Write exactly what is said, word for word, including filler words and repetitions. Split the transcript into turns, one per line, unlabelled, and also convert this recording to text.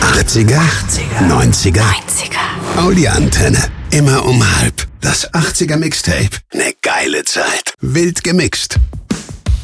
achtziger, neunziger,
neunziger.
Audi-Antenne. Immer um halb. Das achtziger Mixtape. Ne geile Zeit. Wild gemixt.